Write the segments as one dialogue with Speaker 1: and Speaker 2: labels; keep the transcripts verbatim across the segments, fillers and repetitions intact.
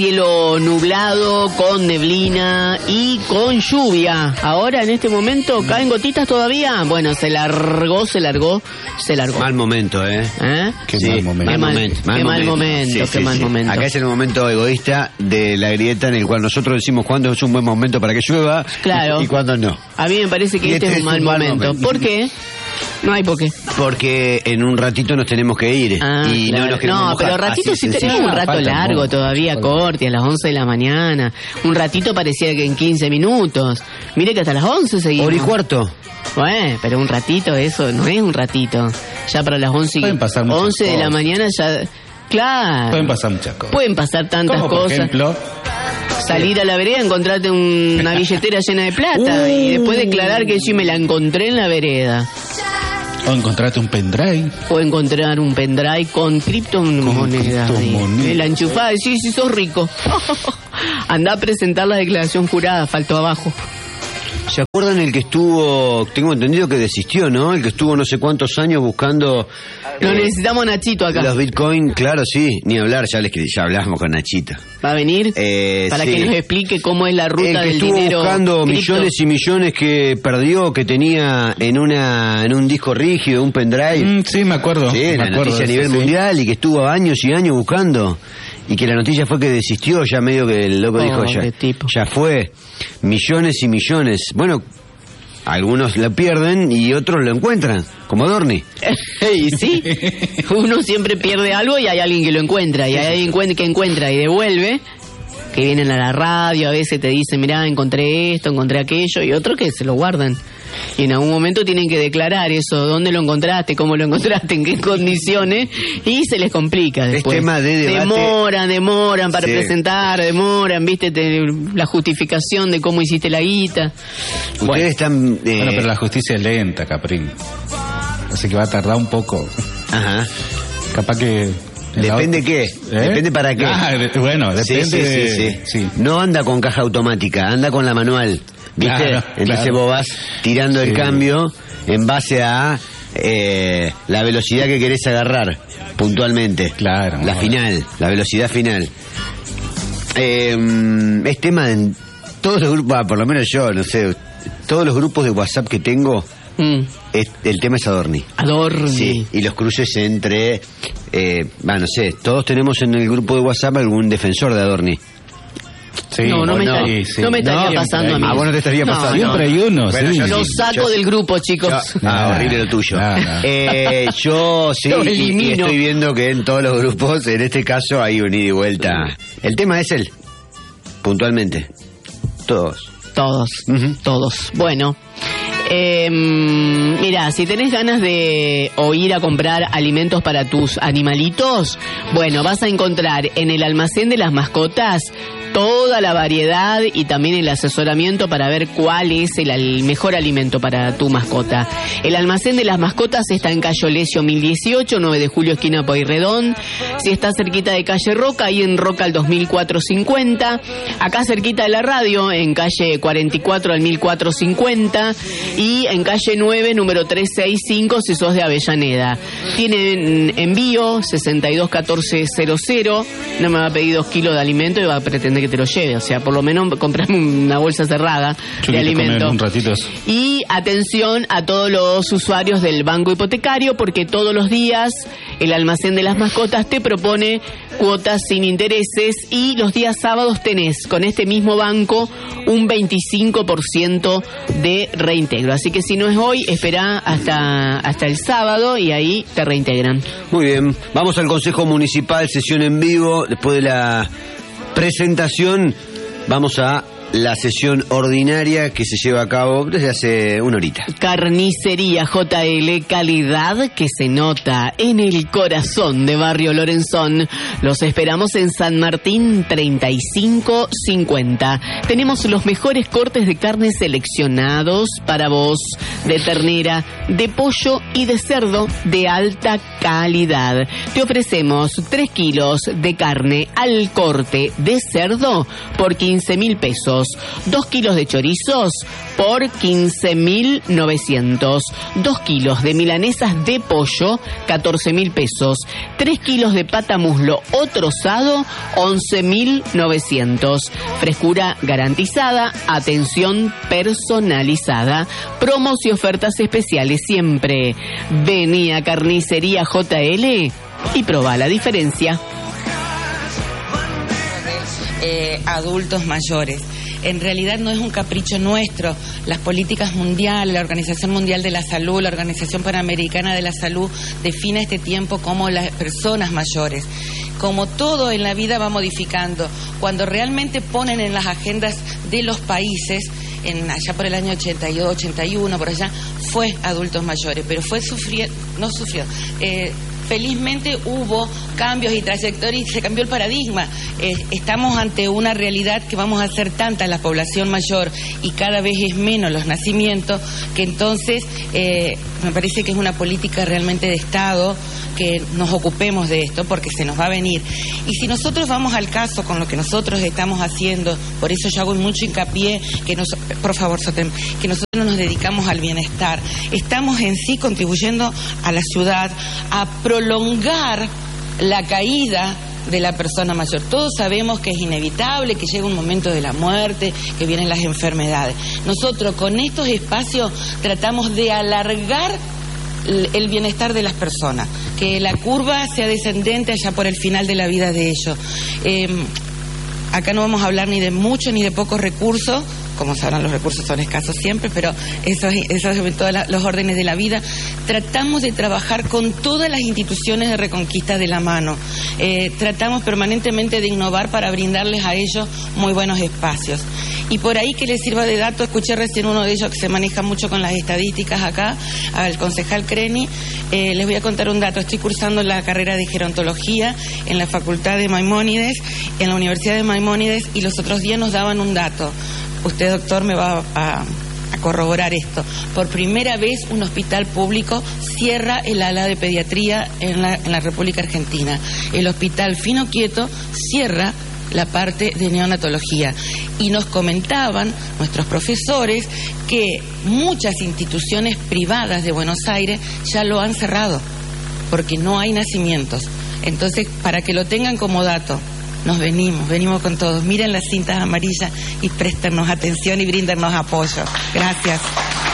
Speaker 1: cielo nublado, con neblina y con lluvia. Ahora, en este momento, ¿caen gotitas todavía? Bueno, se largó, se largó, se largó.
Speaker 2: Mal momento, ¿eh?
Speaker 1: ¿Eh?
Speaker 3: Qué
Speaker 2: Sí,
Speaker 3: mal momento.
Speaker 1: Qué mal,
Speaker 2: momento, mal
Speaker 1: qué mal
Speaker 2: momento.
Speaker 1: momento,
Speaker 2: Sí,
Speaker 1: qué
Speaker 2: sí,
Speaker 1: mal
Speaker 2: sí.
Speaker 1: momento.
Speaker 2: Acá es el momento egoísta de la grieta en el cual nosotros decimos cuándo es un buen momento para que llueva
Speaker 1: Claro.
Speaker 2: y cuándo no.
Speaker 1: A mí me parece que
Speaker 2: Y
Speaker 1: este,
Speaker 2: este
Speaker 1: es un mal, momento. ¿Por qué? No hay por qué.
Speaker 2: Porque en un ratito nos tenemos que ir
Speaker 1: Ah,
Speaker 2: y
Speaker 1: claro.
Speaker 2: no nos queremos
Speaker 1: No,
Speaker 2: mojar.
Speaker 1: pero ratito
Speaker 2: Así
Speaker 1: sí
Speaker 2: es
Speaker 1: tenemos
Speaker 2: sencillo.
Speaker 1: un rato
Speaker 3: Falta un
Speaker 1: largo
Speaker 3: poco.
Speaker 1: todavía, corte, a las once de la mañana. Un ratito parecía que en quince minutos. Mire que hasta las once seguimos.
Speaker 2: Hora y cuarto.
Speaker 1: Bueno, pero un ratito, eso no es un ratito. Ya para las once, y-
Speaker 3: Pueden pasar muchas
Speaker 1: once de la
Speaker 3: cosas.
Speaker 1: mañana ya... Claro.
Speaker 3: Pueden pasar muchas cosas.
Speaker 1: Pueden pasar tantas
Speaker 3: Como por
Speaker 1: cosas.
Speaker 3: ejemplo,
Speaker 1: Salir a la vereda, encontrarte un- una billetera llena de plata y después declarar que sí me la encontré en la vereda.
Speaker 3: o encontrarte un pendrive.
Speaker 1: O encontrar un pendrive con criptomonedas.
Speaker 3: Con criptomonedas.
Speaker 1: Y la enchufada, sí, sí, sos rico. Andá a presentar la declaración jurada, faltó abajo.
Speaker 2: ¿Se acuerdan el que estuvo, tengo entendido que desistió, ¿no? El que estuvo no sé cuántos años buscando
Speaker 1: Lo
Speaker 2: eh,
Speaker 1: necesitamos Nachito acá.
Speaker 2: los Bitcoin, claro, sí, ni hablar, ya les ya hablamos con Nachito.
Speaker 1: Va a venir
Speaker 2: Eh,
Speaker 1: para
Speaker 2: sí.
Speaker 1: que nos explique cómo es la ruta
Speaker 2: El que
Speaker 1: del
Speaker 2: estuvo
Speaker 1: dinero.
Speaker 2: buscando
Speaker 1: cripto.
Speaker 2: millones y millones que perdió, que tenía en una en un disco rígido, un pendrive.
Speaker 3: Mm, sí, me acuerdo.
Speaker 2: Sí,
Speaker 3: me
Speaker 2: la
Speaker 3: acuerdo
Speaker 2: noticia a
Speaker 3: de
Speaker 2: nivel
Speaker 3: eso, sí.
Speaker 2: mundial y que estuvo años y años buscando y que la noticia fue que desistió, ya medio que el loco dijo ya,
Speaker 1: Pobre tipo.
Speaker 2: ya fue, millones y millones. Bueno, algunos lo pierden y otros lo encuentran, como Dorni.
Speaker 1: Y sí, uno siempre pierde algo y hay alguien que lo encuentra, y hay alguien cuen- que encuentra y devuelve, que vienen a la radio, a veces te dicen, mirá, encontré esto, encontré aquello, y otros que se lo guardan. Y en algún momento tienen que declarar eso, dónde lo encontraste, cómo lo encontraste, en qué condiciones, y se les complica después.
Speaker 2: tema de debate.
Speaker 1: Demoran, demoran para
Speaker 2: Sí.
Speaker 1: presentar, demoran, viste, te- la justificación de cómo hiciste la guita.
Speaker 2: Ustedes están... eh,
Speaker 3: Bueno, pero la justicia es lenta, Caprín. Así que va a tardar un poco.
Speaker 2: Ajá.
Speaker 3: Capaz que... en la
Speaker 2: Depende
Speaker 3: otra-
Speaker 2: qué,
Speaker 3: ¿Eh?
Speaker 2: depende para qué.
Speaker 3: Ah, de- bueno,
Speaker 2: Sí,
Speaker 3: depende
Speaker 2: sí,
Speaker 3: de...
Speaker 2: sí, sí.
Speaker 3: sí.
Speaker 2: No anda con caja automática, anda con la manual. ¿Viste?
Speaker 3: Claro,
Speaker 2: Entonces
Speaker 3: claro.
Speaker 2: vos vas tirando el
Speaker 3: Sí.
Speaker 2: cambio en base a eh, la velocidad que querés agarrar puntualmente.
Speaker 3: Claro.
Speaker 2: La
Speaker 3: no.
Speaker 2: final, la velocidad final. Eh, es tema en todos los grupos, ah, por lo menos yo, no sé, todos los grupos de WhatsApp que tengo,
Speaker 1: Mm.
Speaker 2: es- el tema es Adorni.
Speaker 1: Adorni.
Speaker 2: Sí, y los cruces entre, eh, bah, no sé, todos tenemos en el grupo de WhatsApp algún defensor de Adorni.
Speaker 3: Sí,
Speaker 1: No, no
Speaker 3: o
Speaker 1: me
Speaker 2: no.
Speaker 1: estaría,
Speaker 3: Sí, sí.
Speaker 1: no me estaría
Speaker 3: No,
Speaker 1: pasando a mí.
Speaker 2: Ah, vos no te estaría
Speaker 1: No,
Speaker 2: pasando.
Speaker 3: Siempre
Speaker 1: no.
Speaker 3: hay uno,
Speaker 2: Bueno,
Speaker 3: sí.
Speaker 2: yo
Speaker 1: Lo
Speaker 2: sí,
Speaker 1: saco
Speaker 2: yo-
Speaker 1: del grupo, chicos.
Speaker 2: Yo- ah,
Speaker 3: Nah.
Speaker 2: horrible lo tuyo.
Speaker 3: Nah, nah.
Speaker 2: Eh, yo sí,
Speaker 1: Lo
Speaker 2: y, y
Speaker 1: elimino.
Speaker 2: estoy viendo que en todos los grupos, en este caso, hay un ida y vuelta. El tema es él, puntualmente. Todos.
Speaker 1: Todos,
Speaker 2: Ujú.
Speaker 1: todos. Bueno, eh, mira, si tenés ganas de o ir a comprar alimentos para tus animalitos, bueno, vas a encontrar en el almacén de las mascotas toda la variedad y también el asesoramiento para ver cuál es el al- mejor alimento para tu mascota. El almacén de las mascotas está en Calle Olesio mil dieciocho, nueve de julio, esquina Pueyrredón. Si está cerquita de Calle Roca, ahí en Roca al dos mil cuatrocientos cincuenta. Acá cerquita de la radio, en calle cuarenta y cuatro al mil cuatrocientos cincuenta. Y en calle nueve, número trescientos sesenta y cinco, si sos de Avellaneda. Tienen envío sesenta y dos catorce cero cero. No me va a pedir dos kilos de alimento y va a pretender que te lo lleve. O sea, por lo menos comprame una bolsa cerrada
Speaker 3: Yo
Speaker 1: de
Speaker 3: quiero comer
Speaker 1: alimento.
Speaker 3: un ratito eso.
Speaker 1: Y atención a todos los usuarios del banco hipotecario, porque todos los días el almacén de las mascotas te propone cuotas sin intereses y los días sábados tenés con este mismo banco un veinticinco por ciento de reintegro. Así que si no es hoy, espera hasta, hasta el sábado y ahí te reintegran.
Speaker 2: Muy bien, vamos al Consejo Municipal, sesión en vivo. Después de la presentación, vamos a la sesión ordinaria que se lleva a cabo desde hace una horita.
Speaker 1: Carnicería J L, calidad que se nota en el corazón de Barrio Lorenzón. Los esperamos en San Martín treinta y cinco cincuenta. Tenemos los mejores cortes de carne seleccionados para vos, de ternera, de pollo y de cerdo de alta calidad. Te ofrecemos tres kilos de carne al corte de cerdo por quince mil pesos. pesos. Dos kilos de chorizos por quince mil novecientos. Dos kilos de milanesas de pollo, catorce mil pesos. Tres kilos de pata muslo o trozado, once mil novecientos. Frescura garantizada, atención personalizada. Promos y ofertas especiales siempre. Vení a Carnicería J L y probá la diferencia.
Speaker 4: Eh, adultos mayores. En realidad no es un capricho nuestro. Las políticas mundiales, la Organización Mundial de la Salud, la Organización Panamericana de la Salud define este tiempo como las personas mayores. Como todo en la vida va modificando. Cuando realmente ponen en las agendas de los países, en allá por el año ochenta y dos, ochenta y uno, por allá, fue adultos mayores, pero fue sufrir, no sufrió. Eh, Felizmente hubo cambios y trayectorias y se cambió el paradigma. Eh, estamos ante una realidad que vamos a ser tanta la población mayor y cada vez es menos los nacimientos, que entonces eh, me parece que es una política realmente de Estado que nos ocupemos de esto porque se nos va a venir. Y si nosotros vamos al caso con lo que nosotros estamos haciendo, por eso yo hago mucho hincapié que nos, por favor, Sotem, que nosotros nos dedicamos al bienestar. Estamos en sí contribuyendo a la ciudad a prolongar la caída de la persona mayor. Todos sabemos que es inevitable, que llega un momento de la muerte, que vienen las enfermedades. Nosotros con estos espacios tratamos de alargar el bienestar de las personas, que la curva sea descendente allá por el final de la vida de ellos. Eh, acá no vamos a hablar ni de mucho ni de pocos recursos. Como sabrán, los recursos son escasos siempre, pero eso es, eso es en todos los órdenes de la vida. Tratamos de trabajar con todas las instituciones de Reconquista de la mano. Eh, tratamos permanentemente de innovar para brindarles a ellos muy buenos espacios. Y por ahí que les sirva de dato, escuché recién uno de ellos que se maneja mucho con las estadísticas acá, al concejal Creni. Eh, les voy a contar un dato. Estoy cursando la carrera de gerontología en la Facultad de Maimónides, en la Universidad de Maimónides, y los otros días nos daban un dato. Usted, doctor, me va a, a corroborar esto. Por primera vez un hospital público cierra el ala de pediatría en la, en la República Argentina. El hospital Fino Quieto cierra la parte de neonatología. Y nos comentaban nuestros profesores que muchas instituciones privadas de Buenos Aires ya lo han cerrado, porque no hay nacimientos. Entonces, para que lo tengan como dato, nos venimos, venimos con todos. Miren las cintas amarillas y préstennos atención y bríndennos apoyo. Gracias. Gracias.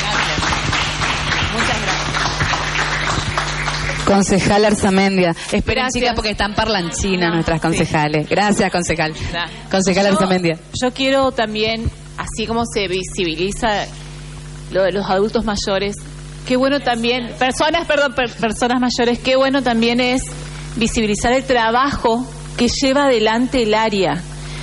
Speaker 4: Muchas gracias.
Speaker 5: Concejal Arzamendia. Esperen,
Speaker 6: Gracias.
Speaker 5: chicas, porque están parlanchinas nuestras concejales. Gracias, concejal. Concejal
Speaker 6: Yo-
Speaker 5: Arzamendia.
Speaker 6: Yo quiero también, así como se visibiliza lo de los adultos mayores, qué bueno también, personas, perdón, per- personas mayores, qué bueno también es visibilizar el trabajo que lleva adelante el área.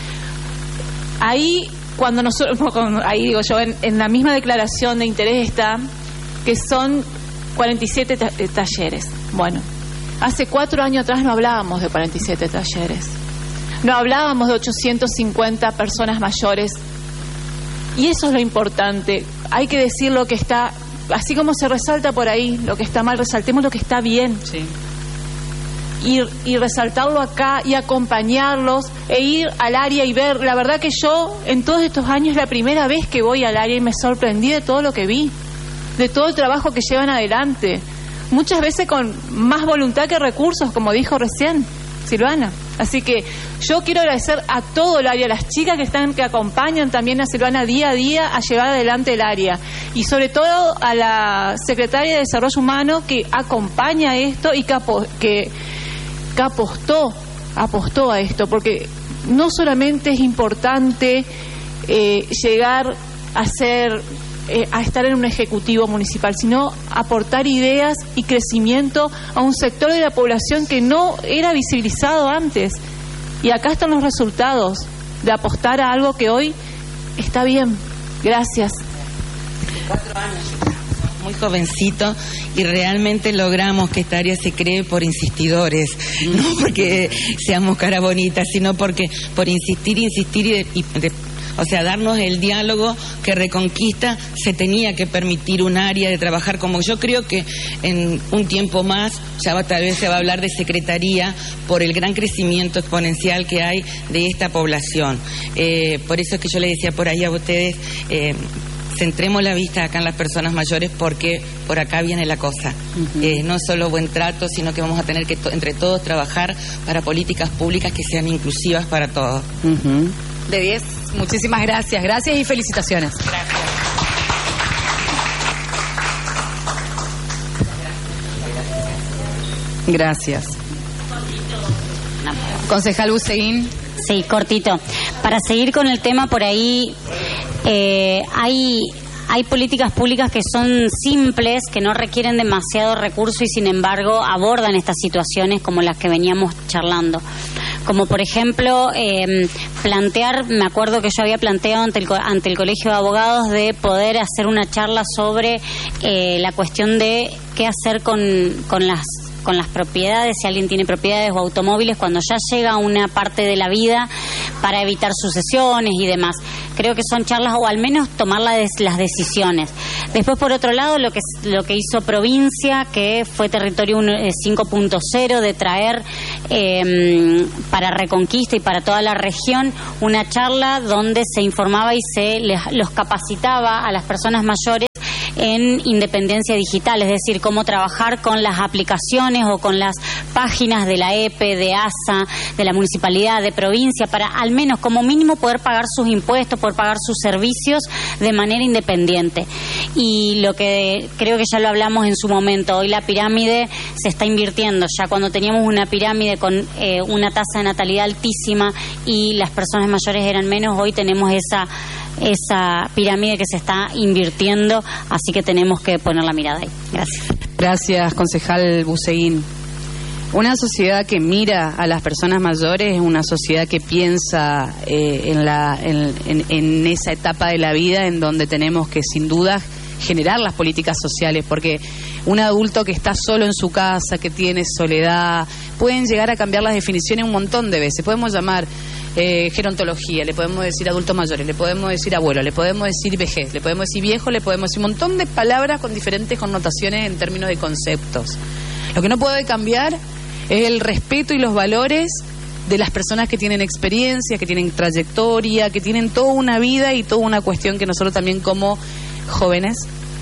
Speaker 6: Ahí, cuando nosotros, ahí digo yo, en, en la misma declaración de interés está que son cuarenta y siete ta- eh, talleres. Bueno, hace cuatro años atrás no hablábamos de cuarenta y siete talleres. No hablábamos de ochocientas cincuenta personas mayores. Y eso es lo importante. Hay que decir lo que está, así como se resalta por ahí, lo que está mal, resaltemos lo que está bien.
Speaker 5: Sí.
Speaker 6: Y, y resaltarlo acá y acompañarlos e ir al área y ver. La verdad que yo en todos estos años es la primera vez que voy al área y me sorprendí de todo lo que vi, de todo el trabajo que llevan adelante, muchas veces con más voluntad que recursos, como dijo recién Silvana. Así que yo quiero agradecer a todo el área, a las chicas que están, que acompañan también a Silvana día a día a llevar adelante el área, y sobre todo a la Secretaria de Desarrollo Humano que acompaña esto y que, apo- que que apostó, apostó a esto, porque no solamente es importante eh, llegar a ser, eh, a estar en un ejecutivo municipal, sino aportar ideas y crecimiento a un sector de la población que no era visibilizado antes. Y acá están los resultados de apostar a algo que hoy está bien. Gracias.
Speaker 4: Cuatro años. Muy jovencito, y realmente logramos que esta área se cree por insistidores, no porque seamos cara bonitas, sino porque por insistir, insistir y, de- y de- O sea, darnos el diálogo que Reconquista se tenía que permitir un área de trabajar, como yo creo que en un tiempo más ya va, tal vez se va a hablar de secretaría por el gran crecimiento exponencial que hay de esta población. Eh, por eso es que yo le decía por ahí a ustedes, eh, centremos la vista acá en las personas mayores, porque por acá viene la cosa. Uh-huh. Eh, no solo buen trato, sino que vamos a tener que to- entre todos trabajar para políticas públicas que sean inclusivas para todos.
Speaker 5: Uh-huh. De diez, muchísimas gracias. Gracias y felicitaciones.
Speaker 4: Gracias.
Speaker 5: Gracias. Concejal Buseguín.
Speaker 7: Sí, cortito. Para seguir con el tema, por ahí eh, hay, hay políticas públicas que son simples, que no requieren demasiado recurso y sin embargo abordan estas situaciones como las que veníamos charlando. Como por ejemplo, eh, plantear, me acuerdo que yo había planteado ante el, ante el Colegio de Abogados de poder hacer una charla sobre eh, la cuestión de qué hacer con, con las con las propiedades, si alguien tiene propiedades o automóviles, cuando ya llega a una parte de la vida, para evitar sucesiones y demás. Creo que son charlas, o al menos tomar la des, las decisiones. Después, por otro lado, lo que lo que hizo Provincia, que fue Territorio cinco punto cero, de traer eh, para Reconquista y para toda la región una charla donde se informaba y se les, los capacitaba a las personas mayores en independencia digital, es decir, cómo trabajar con las aplicaciones o con las páginas de la E P E, de A S A, de la municipalidad, de provincia, para al menos como mínimo poder pagar sus impuestos, poder pagar sus servicios de manera independiente. Y lo que creo que ya lo hablamos en su momento, hoy la pirámide se está invirtiendo. Ya cuando teníamos una pirámide con eh, una tasa de natalidad altísima y las personas mayores eran menos, hoy tenemos esa esa pirámide que se está invirtiendo, así que tenemos que poner la mirada ahí. Gracias.
Speaker 5: Gracias, concejal Buseguín. Una sociedad que mira a las personas mayores es una sociedad que piensa eh, en, la, en, en, en esa etapa de la vida en donde tenemos que, sin duda, generar las políticas sociales, porque un adulto que está solo en su casa, que tiene soledad, pueden llegar a cambiar las definiciones un montón de veces. Podemos llamar eh, gerontología, le podemos decir adultos mayores, le podemos decir abuelo, le podemos decir vejez, le podemos decir viejo, le podemos decir un montón de palabras con diferentes connotaciones en términos de conceptos. Lo que no puede cambiar es el respeto y los valores de las personas que tienen experiencia, que tienen trayectoria, que tienen toda una vida y toda una cuestión que nosotros también como jóvenes,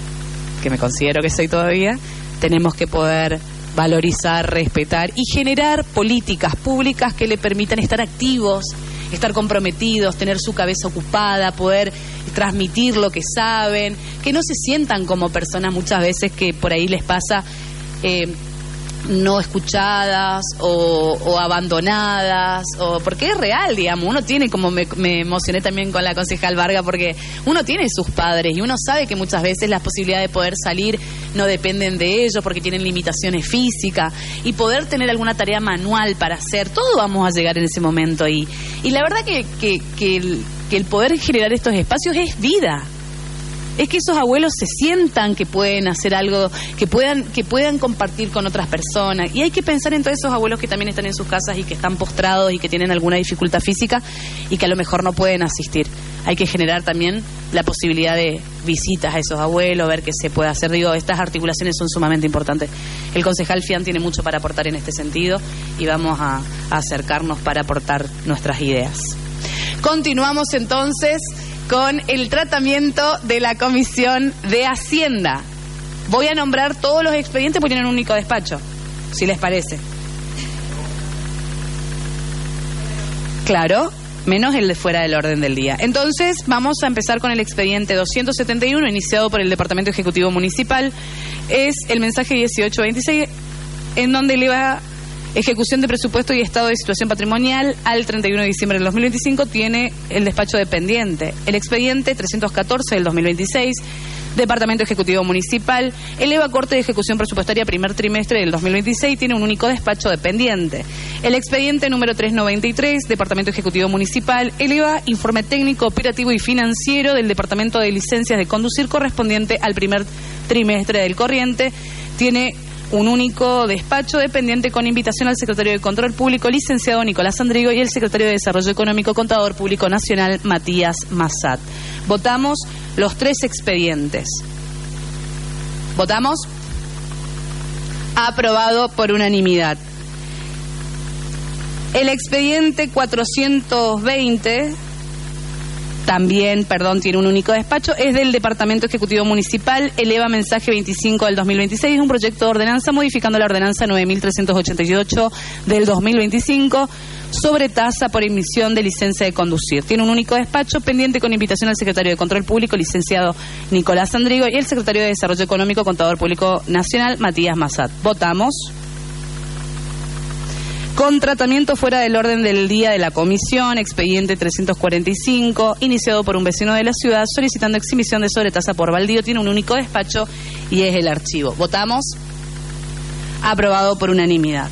Speaker 5: que me considero que soy todavía, tenemos que poder valorizar, respetar y generar políticas públicas que le permitan estar activos, estar comprometidos, tener su cabeza ocupada, poder transmitir lo que saben, que no se sientan como personas muchas veces que por ahí les pasa eh, no escuchadas o, o abandonadas, o porque es real, digamos, uno tiene, como me, me emocioné también con la concejal Varga, porque uno tiene sus padres y uno sabe que muchas veces las posibilidades de poder salir no dependen de ellos porque tienen limitaciones físicas, y poder tener alguna tarea manual para hacer, todo vamos a llegar en ese momento, y, y la verdad que, que, que, el, que el poder generar estos espacios es vida. Es que esos abuelos se sientan que pueden hacer algo, que puedan que puedan compartir con otras personas. Y hay que pensar en todos esos abuelos que también están en sus casas y que están postrados y que tienen alguna dificultad física y que a lo mejor no pueden asistir. Hay que generar también la posibilidad de visitas a esos abuelos, ver qué se puede hacer. Digo, estas articulaciones son sumamente importantes. El concejal Fian tiene mucho para aportar en este sentido y vamos a, a acercarnos para aportar nuestras ideas. Continuamos entonces con el tratamiento de la Comisión de Hacienda. Voy a nombrar todos los expedientes porque tienen un único despacho, si les parece. Claro, menos el de fuera del orden del día. Entonces, vamos a empezar con el expediente doscientos setenta y uno, iniciado por el Departamento Ejecutivo Municipal. Es el mensaje dieciocho veintiséis, en donde le va ejecución de presupuesto y estado de situación patrimonial al treinta y uno de diciembre del dos mil veinticinco, tiene el despacho dependiente. El expediente trescientos catorce del dos mil veintiséis, Departamento Ejecutivo Municipal, eleva corte de ejecución presupuestaria primer trimestre del dos mil veintiséis, tiene un único despacho dependiente. El expediente número trescientos noventa y tres, Departamento Ejecutivo Municipal, eleva informe técnico, operativo y financiero del Departamento de Licencias de Conducir correspondiente al primer trimestre del corriente, tiene un único despacho dependiente con invitación al secretario de Control Público, licenciado Nicolás Andrigo, y el secretario de Desarrollo Económico, Contador Público Nacional, Matías Massat. Votamos los tres expedientes. ¿Votamos? Aprobado por unanimidad. El expediente cuatrocientos veinte... también, perdón, tiene un único despacho, es del Departamento Ejecutivo Municipal, eleva mensaje veinticinco del dos mil veintiséis, un proyecto de ordenanza modificando la ordenanza nueve mil trescientos ochenta y ocho del dos mil veinticinco sobre tasa por emisión de licencia de conducir. Tiene un único despacho pendiente con invitación al secretario de Control Público, licenciado Nicolás Andrigo, y el secretario de Desarrollo Económico, Contador Público Nacional, Matías Massat. Votamos. Con tratamiento fuera del orden del día de la comisión, expediente trescientos cuarenta y cinco, iniciado por un vecino de la ciudad solicitando exhibición de sobretasa por baldío, tiene un único despacho y es el archivo. ¿Votamos? Aprobado por unanimidad.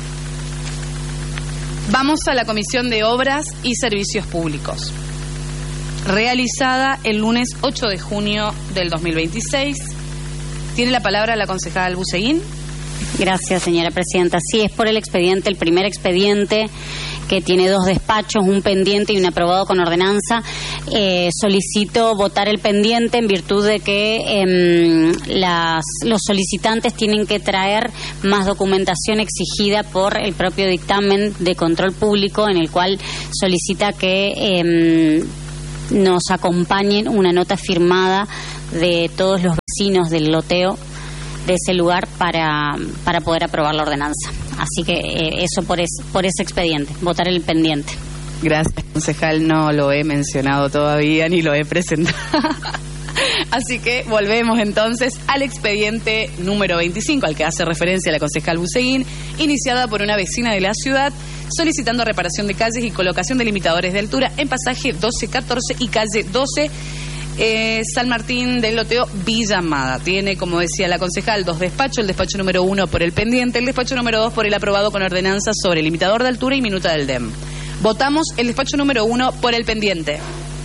Speaker 5: Vamos a la Comisión de Obras y Servicios Públicos, realizada el lunes ocho de junio del dos mil veintiséis. Tiene la palabra la concejal Buseguín.
Speaker 7: Gracias, señora presidenta. Sí, es por el expediente, el primer expediente, que tiene dos despachos, un pendiente y un aprobado con ordenanza. Eh, solicito votar el pendiente en virtud de que eh, las, los solicitantes tienen que traer más documentación exigida por el propio dictamen de control público, en el cual solicita que eh, nos acompañen una nota firmada de todos los vecinos del loteo de ese lugar para, para poder aprobar la ordenanza. Así que eh, eso por, es, por ese expediente, votar el pendiente.
Speaker 5: Gracias, concejal, no lo he mencionado todavía ni lo he presentado. Así que volvemos entonces al expediente número veinticinco, al que hace referencia la concejal Buseguín, iniciada por una vecina de la ciudad solicitando reparación de calles y colocación de limitadores de altura en pasaje doce catorce y calle doce, Eh, San Martín del Loteo, Villa Amada. Tiene, como decía la concejal, dos despachos, el despacho número uno por el pendiente, el despacho número dos por el aprobado con ordenanza sobre limitador de altura y minuta del D E M. Votamos el despacho número uno por el pendiente.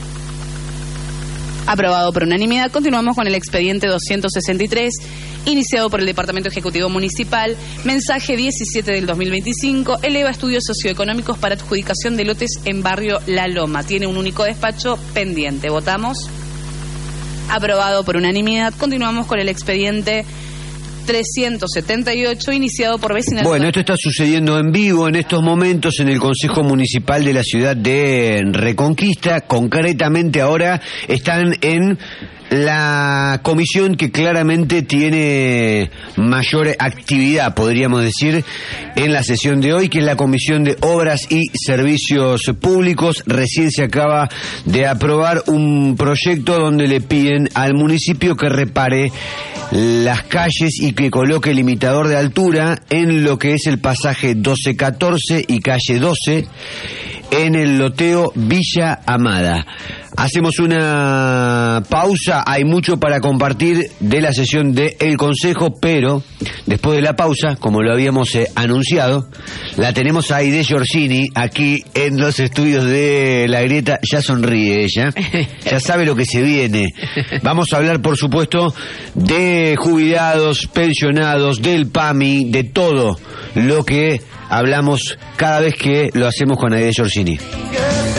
Speaker 5: Aprobado por unanimidad. Continuamos con el expediente doscientos sesenta y tres, iniciado por el Departamento Ejecutivo Municipal, mensaje diecisiete del dos mil veinticinco, eleva estudios socioeconómicos para adjudicación de lotes en barrio La Loma. Tiene un único despacho pendiente. Votamos. Aprobado por unanimidad. Continuamos con el expediente trescientos setenta y ocho, iniciado por vecinales.
Speaker 2: Bueno, esto está sucediendo en vivo en estos momentos en el Consejo Municipal de la ciudad de Reconquista. Concretamente ahora están en la comisión que claramente tiene mayor actividad, podríamos decir, en la sesión de hoy, que es la Comisión de Obras y Servicios Públicos. Recién se acaba de aprobar un proyecto donde le piden al municipio que repare las calles y que coloque limitador de altura en lo que es el pasaje doce catorce y calle doce en el loteo Villa Amada. Hacemos una pausa, hay mucho para compartir de la sesión del Consejo, pero después de la pausa, como lo habíamos eh, anunciado, la tenemos a Aide Giorgini aquí en los estudios de La Grieta. Ya sonríe ella, ya sabe lo que se viene. Vamos a hablar, por supuesto, de jubilados, pensionados, del PAMI, de todo lo que hablamos cada vez que lo hacemos con Aide Giorgini.